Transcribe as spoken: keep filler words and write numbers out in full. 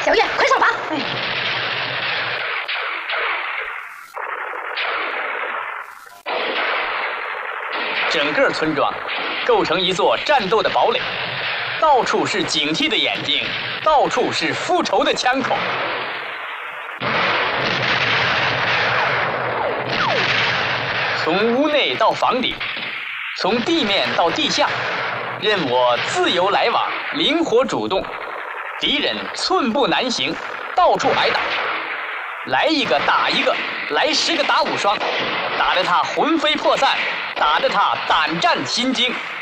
小月，快上房！哎。 整个村庄构成一座战斗的堡垒，到处是警惕的眼睛，到处是复仇的枪口。从屋内到房顶，从地面到地下，任我自由来往，灵活主动。敌人寸步难行，到处挨打，来一个打一个，来十个打五双，打得他魂飞魄散。 打得他胆战心惊，